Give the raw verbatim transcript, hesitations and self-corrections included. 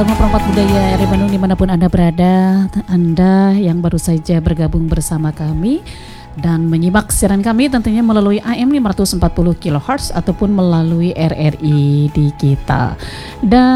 Perempat budaya R I Bandung dimanapun Anda berada, Anda yang baru saja bergabung bersama kami dan menyimak siaran kami tentunya melalui A M lima ratus empat puluh kilohertz ataupun melalui R R I di kita. Dan